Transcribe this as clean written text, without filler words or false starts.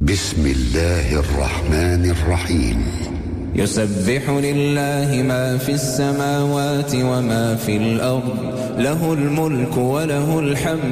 بسم الله الرحمن الرحيم. يسبح لله ما في السماوات وما في الأرض، له الملك وله الحمد